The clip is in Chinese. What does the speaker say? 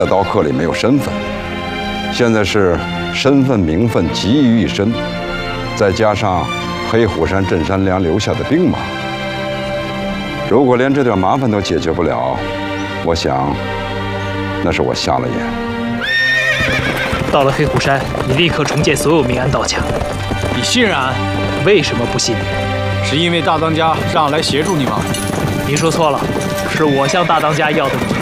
在刀客里没有身份，现在是身份名分集于一身，再加上黑虎山镇山梁留下的兵马，如果连这点麻烦都解决不了，我想那是我瞎了眼。 到了黑虎山，你立刻重建所有民安道卡。 你信任俺？ 为什么不信？ 是因为大当家让俺来协助你吗？ 您说错了，是我向大当家要的米。